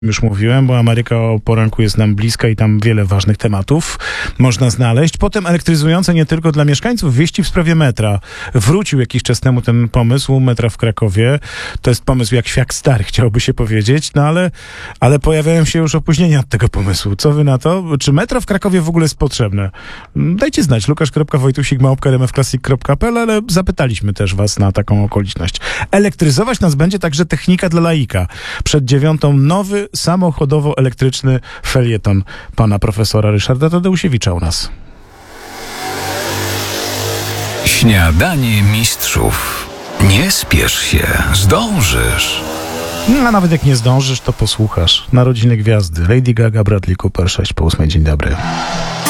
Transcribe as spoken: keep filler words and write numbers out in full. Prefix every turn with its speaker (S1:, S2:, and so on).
S1: Już mówiłem, bo Ameryka o poranku jest nam bliska i tam wiele ważnych tematów można znaleźć. Potem elektryzujące nie tylko dla mieszkańców wieści w sprawie metra. Wrócił jakiś czas temu ten pomysł metra w Krakowie. To jest pomysł jak świat stary, chciałoby się powiedzieć, no ale, ale pojawiają się już opóźnienia od tego pomysłu. Co wy na to? Czy metro w Krakowie w ogóle jest potrzebne? Dajcie znać, lukasz kropka wojtusik małpka r m f classic kropka p l, ale zapytaliśmy też was na taką okoliczność. Elektryzować nas będzie także technika dla laika. Przed dziewiątą nowy samochodowo-elektryczny felieton pana profesora Ryszarda Tadeusiewicza u nas.
S2: Śniadanie mistrzów. Nie spiesz się, zdążysz.
S1: No, a nawet jak nie zdążysz, to posłuchasz. Narodziny gwiazdy. Lady Gaga, Bradley Cooper, sześć po ósmej. Dzień dobry.